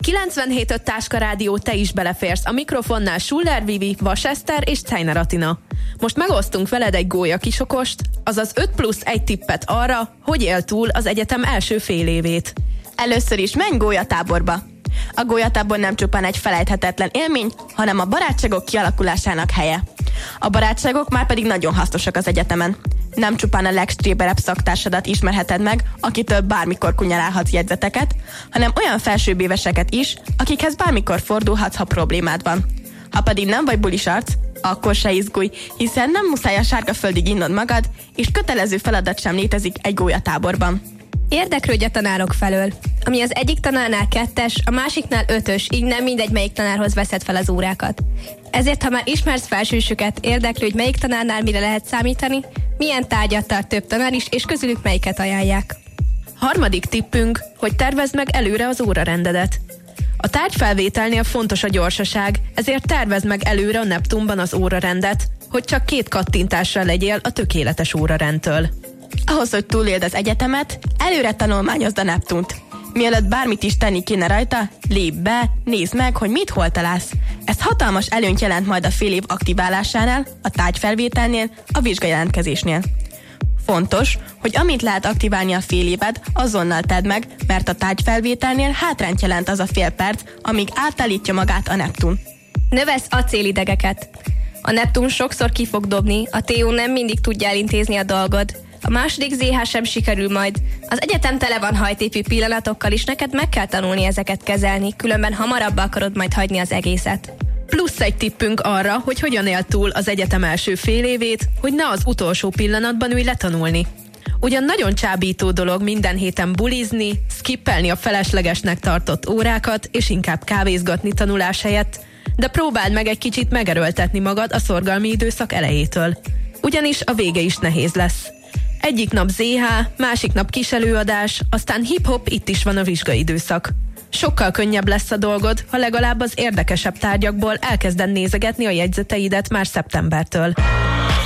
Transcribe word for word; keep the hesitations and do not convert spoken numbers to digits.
kilencvenhét öt Táska Rádió, te is beleférsz. A mikrofonnál Schuller Vivi, Vas Eszter és Czajner Atina. Most megosztunk veled egy gólya kisokost, azaz öt plusz egy tippet arra, hogy él túl az egyetem első fél évét. Először is menj gólyatáborba. A gólyatábor nem csupán egy felejthetetlen élmény, hanem a barátságok kialakulásának helye. A barátságok már pedig nagyon hasznosak az egyetemen. Nem csupán a legstréberebb szaktársadat ismerheted meg, akitől bármikor kunyarálhatsz jegyzeteket, hanem olyan felsőbbéveseket is, akikhez bármikor fordulhatsz, ha problémád van. Ha pedig nem vagy bulis arc, akkor se izgulj, hiszen nem muszáj a sárgaföldig innod magad, és kötelező feladat sem létezik egy gólyatáborban. Érdeklődj a tanárok felől. Ami az egyik tanárnál kettes, a másiknál ötös, így nem mindegy, melyik tanárhoz veszed fel az órákat. Ezért, ha már ismersz felsősöket, érdeklődj, melyik tanárnál mire lehet számítani, milyen tárgyat tart több tanár is, és közülük melyiket ajánlják. Harmadik tippünk, hogy tervezd meg előre az órarendedet. A tárgyfelvételnél fontos a gyorsaság, ezért tervezd meg előre a Neptunban az órarendet, hogy csak két kattintással legyél a tökéletes órarendtől. Ahhoz, hogy túléld az egyetemet, előre tanulmányozd a Neptunt. Mielőtt bármit is tenni kéne rajta, lépj be, nézd meg, hogy mit hol találsz. Ez hatalmas előnyt jelent majd a fél év aktiválásánál, a tárgyfelvételnél, a vizsgajelentkezésnél. Fontos, hogy amit lehet aktiválni a fél éved, azonnal tedd meg, mert a tárgyfelvételnél hátrányt jelent az a fél perc, amíg átállítja magát a Neptun. Növesz acélidegeket. A Neptun sokszor ki fog dobni, a té ó nem mindig tudja elintézni a dolgod. A második zé há sem sikerül majd. Az egyetem tele van hajtépű pillanatokkal, és neked meg kell tanulni ezeket kezelni, különben hamarabb akarod majd hagyni az egészet. Plusz egy tippünk arra, hogy hogyan él túl az egyetem első fél évét, hogy ne az utolsó pillanatban ülj letanulni. Ugyan nagyon csábító dolog minden héten bulizni, skippelni a feleslegesnek tartott órákat, és inkább kávézgatni tanulás helyett, de próbáld meg egy kicsit megerőltetni magad a szorgalmi időszak elejétől. Ugyanis a vége is nehéz lesz. Egyik nap zé há, másik nap kis előadás, aztán hip-hop, itt is van a vizsgaidőszak. Sokkal könnyebb lesz a dolgod, ha legalább az érdekesebb tárgyakból elkezded nézegetni a jegyzeteidet már szeptembertől.